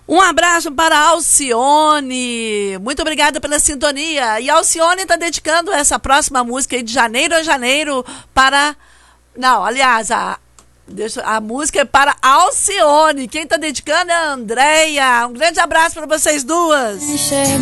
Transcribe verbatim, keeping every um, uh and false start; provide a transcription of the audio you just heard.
Um abraço para a Alcione. Muito obrigada pela sintonia. E a Alcione está dedicando essa próxima música aí de janeiro a janeiro para... Não, aliás, a, deixa, a música é para a Alcione. Quem está dedicando é a Andréia. Um grande abraço para vocês duas.